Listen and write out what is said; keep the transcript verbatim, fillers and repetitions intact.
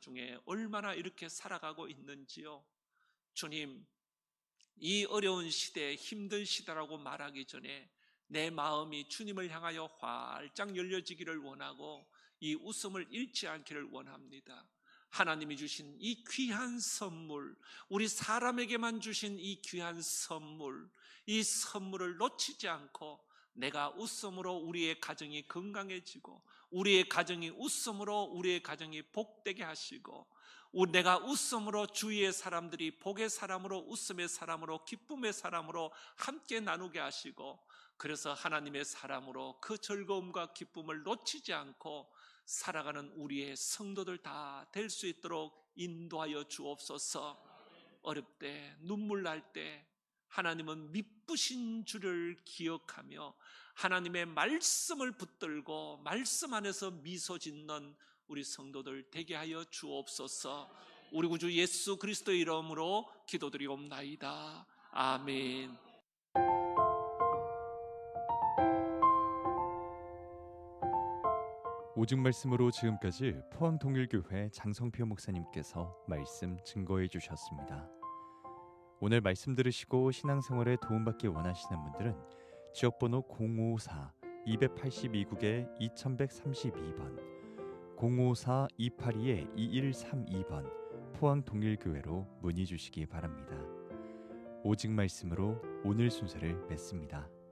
중에 얼마나 이렇게 살아가고 있는지요. 주님, 이 어려운 시대, 힘든 시대라고 말하기 전에 내 마음이 주님을 향하여 활짝 열려지기를 원하고 이 웃음을 잃지 않기를 원합니다. 하나님이 주신 이 귀한 선물, 우리 사람에게만 주신 이 귀한 선물, 이 선물을 놓치지 않고 내가 웃음으로 우리의 가정이 건강해지고 우리의 가정이 웃음으로 우리의 가정이 복되게 하시고 내가 웃음으로 주위의 사람들이 복의 사람으로 웃음의 사람으로 기쁨의 사람으로 함께 나누게 하시고 그래서 하나님의 사람으로 그 즐거움과 기쁨을 놓치지 않고 살아가는 우리의 성도들 다 될 수 있도록 인도하여 주옵소서. 어렵대 눈물 날 때 하나님은 미쁘신 주를 기억하며 하나님의 말씀을 붙들고 말씀 안에서 미소 짓는 우리 성도들 되게 하여 주옵소서. 우리 구주 예수 그리스도의 이름으로 기도드리옵나이다. 아멘. 오직 말씀으로 지금까지 포항동일교회 장성표 목사님께서 말씀 증거해 주셨습니다. 오늘 말씀 들으시고 신앙생활에 도움받기 원하시는 분들은 지역번호 공오사 이팔이 국에 이천백삼십이 번 공오사 이팔이 이일삼이 번 포항동일교회로 문의 주시기 바랍니다. 오직 말씀으로 오늘 순서를 맺습니다.